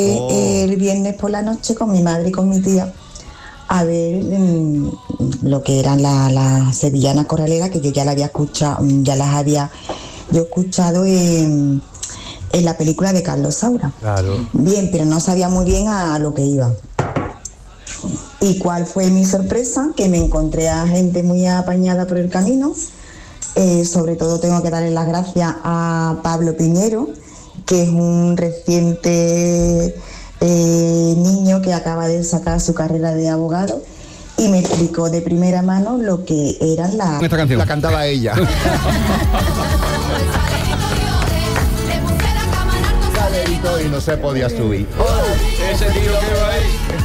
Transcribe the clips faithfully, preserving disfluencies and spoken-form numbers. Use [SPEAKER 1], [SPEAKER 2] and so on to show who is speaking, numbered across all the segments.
[SPEAKER 1] Oh. El viernes por la noche con mi madre y con mi tía a ver mmm, lo que eran las la sevillanas corraleras, que yo ya las había escuchado, ya las había yo escuchado en, en la película de Carlos Saura.
[SPEAKER 2] Claro.
[SPEAKER 1] Bien, pero no sabía muy bien a, a lo que iba. ¿Y cuál fue mi sorpresa? Que me encontré a gente muy apañada por el camino. Eh, sobre todo tengo que darle las gracias a Pablo Piñero, que es un reciente eh, niño que acaba de sacar su carrera de abogado y me explicó de primera mano lo que eran las...
[SPEAKER 2] Esta canción
[SPEAKER 3] La cantaba ella. Y no se podía subir.
[SPEAKER 2] Ese tío que va ahí.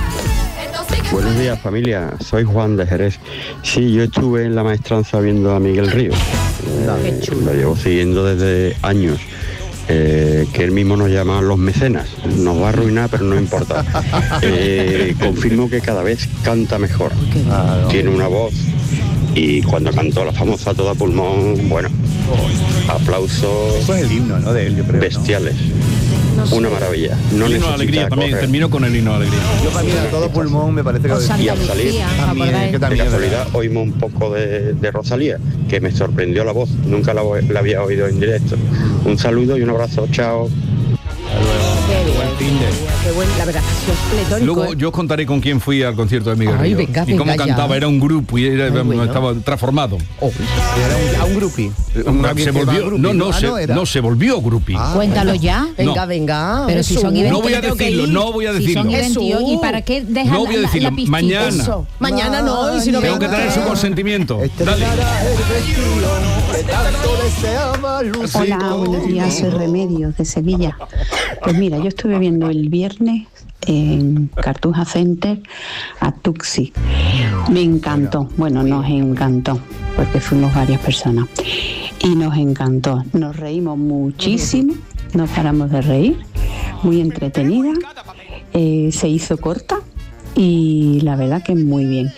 [SPEAKER 4] Buenos días, familia, soy Juan de Jerez. Sí, yo estuve en la maestranza viendo a Miguel Ríos. Eh, lo llevo siguiendo desde años. Eh, que él mismo nos llama los mecenas. Nos va a arruinar, pero no importa. Eh, confirmo que cada vez canta mejor.
[SPEAKER 3] Ah, no.
[SPEAKER 4] Tiene una voz. Y cuando cantó la famosa Toda Pulmón, bueno, aplausos.
[SPEAKER 3] Eso es el himno, ¿no? De él, yo creo,
[SPEAKER 4] bestiales.
[SPEAKER 5] No sé.
[SPEAKER 4] Una maravilla. No
[SPEAKER 2] El himno de
[SPEAKER 4] necesita
[SPEAKER 2] alegría también,
[SPEAKER 4] correr.
[SPEAKER 2] termino con el himno de alegría.
[SPEAKER 3] Yo para mí a todo pulmón me parece que...
[SPEAKER 5] O Santa
[SPEAKER 4] Y al salir,
[SPEAKER 5] Lucía, ¿os
[SPEAKER 3] también,
[SPEAKER 5] acordáis?
[SPEAKER 3] que
[SPEAKER 4] De
[SPEAKER 3] también es
[SPEAKER 4] casualidad
[SPEAKER 3] verdad.
[SPEAKER 4] oímos un poco de, de Rosalía, que me sorprendió la voz, nunca la, la había oído en directo. Un saludo y un abrazo, chao.
[SPEAKER 5] Qué bien,
[SPEAKER 2] Buen fin de.
[SPEAKER 5] qué buen, la verdad, que es pletórico.
[SPEAKER 2] Luego
[SPEAKER 5] ¿eh?
[SPEAKER 2] yo os contaré con quién fui al concierto de Miguel
[SPEAKER 6] Ay,
[SPEAKER 2] Ríos.
[SPEAKER 6] venga,
[SPEAKER 2] y cómo
[SPEAKER 6] venga ya.
[SPEAKER 2] cantaba, era un grupo y era,
[SPEAKER 6] Ay, bueno.
[SPEAKER 2] estaba transformado.
[SPEAKER 6] Oh,
[SPEAKER 3] Era un, a un grupi. Un
[SPEAKER 2] se volvió, no, no,
[SPEAKER 3] Ah,
[SPEAKER 2] se,
[SPEAKER 3] era.
[SPEAKER 2] no, se volvió grupi.
[SPEAKER 3] Ah,
[SPEAKER 5] Cuéntalo ya.
[SPEAKER 6] venga,
[SPEAKER 2] No.
[SPEAKER 6] venga.
[SPEAKER 5] Pero si
[SPEAKER 6] Jesús.
[SPEAKER 5] son eventos
[SPEAKER 2] No voy a
[SPEAKER 5] que tengo que
[SPEAKER 2] decirlo,
[SPEAKER 5] ir.
[SPEAKER 2] no voy a
[SPEAKER 5] Si
[SPEAKER 2] decirlo.
[SPEAKER 5] son eventos,
[SPEAKER 6] Jesús.
[SPEAKER 5] ¿y para qué dejan
[SPEAKER 2] No voy a
[SPEAKER 5] la- la-
[SPEAKER 2] decirlo,
[SPEAKER 5] la pistita?
[SPEAKER 2] mañana.
[SPEAKER 6] Eso. Mañana no, y si no
[SPEAKER 2] Tengo que
[SPEAKER 6] venga.
[SPEAKER 2] traer su consentimiento. Dale.
[SPEAKER 3] Estrenará el vestido que tanto deseaba Lucito.
[SPEAKER 7] Hola, buenos días, soy Remedios de Sevilla. Pues mira, yo estuve viendo el viernes en Cartuja Center a Tuxi. Me encantó, bueno, nos encantó, porque fuimos varias personas. Y nos encantó, nos reímos muchísimo, no paramos de reír, muy entretenida, eh, se hizo corta. Y la verdad que muy bien.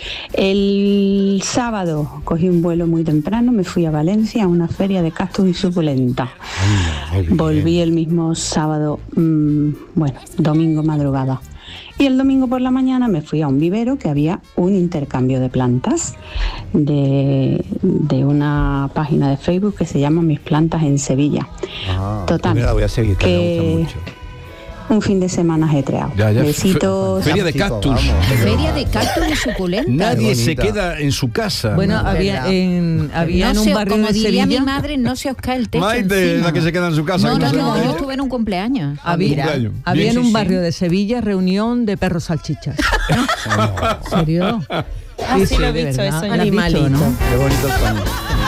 [SPEAKER 7] El sábado cogí un vuelo muy temprano, me fui a Valencia a una feria de cactus y suculenta. Volví el mismo sábado, mmm, bueno, domingo madrugada. Y el domingo por la mañana me fui a un vivero que había un intercambio de plantas de, de una página de Facebook que se llama Mis Plantas en Sevilla.
[SPEAKER 3] Ah,
[SPEAKER 7] Total,
[SPEAKER 3] pues mira, la voy a seguir, que me
[SPEAKER 7] que
[SPEAKER 3] gusta mucho.
[SPEAKER 7] un fin de semana ajetreado.
[SPEAKER 2] Ya, ya.
[SPEAKER 7] Besitos.
[SPEAKER 2] Feria de
[SPEAKER 3] Chicos,
[SPEAKER 2] cactus.
[SPEAKER 3] vamos.
[SPEAKER 5] Feria de cactus y suculenta.
[SPEAKER 2] Nadie
[SPEAKER 3] Qué
[SPEAKER 2] se
[SPEAKER 3] bonita.
[SPEAKER 2] queda en su casa.
[SPEAKER 6] Bueno,
[SPEAKER 5] No,
[SPEAKER 6] había
[SPEAKER 5] verdad.
[SPEAKER 6] en, había
[SPEAKER 5] No
[SPEAKER 6] en un
[SPEAKER 5] se-
[SPEAKER 6] barrio
[SPEAKER 5] como
[SPEAKER 6] de
[SPEAKER 5] diría
[SPEAKER 6] Sevilla.
[SPEAKER 5] mi madre, no se os cae el techo
[SPEAKER 2] Maite,
[SPEAKER 5] encima.
[SPEAKER 2] la que se queda en su casa.
[SPEAKER 5] No,
[SPEAKER 2] que
[SPEAKER 5] no,
[SPEAKER 2] se
[SPEAKER 5] no,
[SPEAKER 2] queda.
[SPEAKER 5] yo estuve en un cumpleaños.
[SPEAKER 6] Había,
[SPEAKER 2] cumpleaños.
[SPEAKER 6] había
[SPEAKER 2] Bien,
[SPEAKER 6] en un
[SPEAKER 2] sí,
[SPEAKER 6] barrio
[SPEAKER 2] sí.
[SPEAKER 6] de Sevilla reunión de perros salchichas. ¿En serio?
[SPEAKER 5] Ah,
[SPEAKER 6] sí, lo he visto eso. Animalito, ¿no?
[SPEAKER 3] Qué bonito el sonido.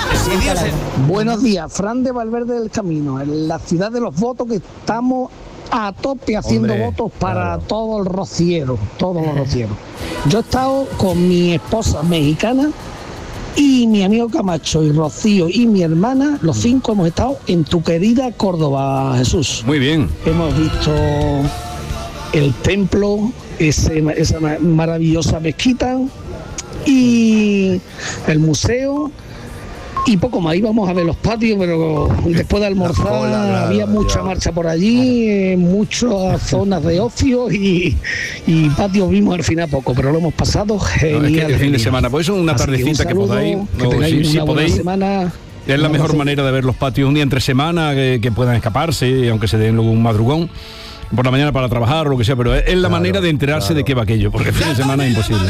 [SPEAKER 8] Buenos días, Fran de Valverde del Camino, en la ciudad de los votos, que estamos a tope haciendo
[SPEAKER 3] Hombre,
[SPEAKER 8] votos para
[SPEAKER 3] claro.
[SPEAKER 8] todo el rociero, todos los rocieros. Yo he estado con mi esposa mexicana y mi amigo Camacho y Rocío y mi hermana, los cinco hemos estado en tu querida Córdoba, Jesús.
[SPEAKER 2] Muy bien.
[SPEAKER 8] Hemos visto el templo, ese- esa ma- maravillosa mezquita y el museo y poco más. Íbamos a ver los patios, pero después de almorzar
[SPEAKER 3] La cola, claro,
[SPEAKER 8] había mucha
[SPEAKER 3] ya.
[SPEAKER 8] marcha por allí, eh, muchas zonas de ocio y, y patios vimos al final poco, pero lo hemos pasado
[SPEAKER 2] No,
[SPEAKER 8] genial.
[SPEAKER 2] es que el fin de
[SPEAKER 8] genial.
[SPEAKER 2] semana, pues eso una
[SPEAKER 8] Así que un
[SPEAKER 2] tardecita que,
[SPEAKER 8] saludo,
[SPEAKER 2] podáis,
[SPEAKER 8] que
[SPEAKER 2] o
[SPEAKER 8] tengáis
[SPEAKER 2] si,
[SPEAKER 8] una
[SPEAKER 2] si
[SPEAKER 8] buena
[SPEAKER 2] podéis,
[SPEAKER 8] semana.
[SPEAKER 2] es la mejor manera de ver los patios un día entre semana, que, que puedan escaparse, aunque se den luego un madrugón por la mañana para trabajar o lo que sea, pero es, es la
[SPEAKER 3] Claro,
[SPEAKER 2] manera de enterarse
[SPEAKER 3] claro.
[SPEAKER 2] de qué va aquello, porque el fin de semana es imposible.